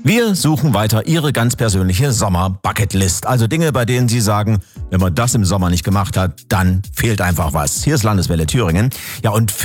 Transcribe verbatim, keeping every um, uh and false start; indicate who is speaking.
Speaker 1: Wir suchen weiter Ihre ganz persönliche Sommer-Bucketlist. Also Dinge, bei denen Sie sagen, wenn man das im Sommer nicht gemacht hat, dann fehlt einfach was. Hier ist Landeswelle Thüringen. Ja, und